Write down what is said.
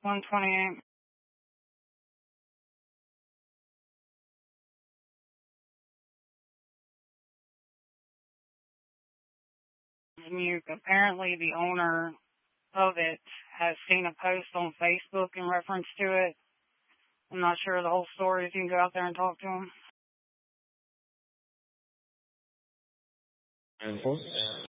128. Apparently the owner of it has seen a post on Facebook in reference to it. I'm not sure of the whole story. If you can go out there and talk to him.